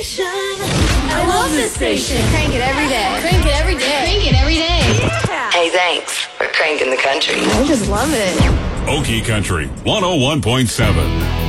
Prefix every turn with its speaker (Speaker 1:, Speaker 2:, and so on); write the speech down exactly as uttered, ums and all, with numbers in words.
Speaker 1: station. I love this station.
Speaker 2: Crank it every day.
Speaker 3: Crank it every day.
Speaker 2: Crank it every day.
Speaker 1: Yeah.
Speaker 4: Hey, thanks for cranking the country.
Speaker 2: I just love it.
Speaker 5: Okie Country one oh one point seven.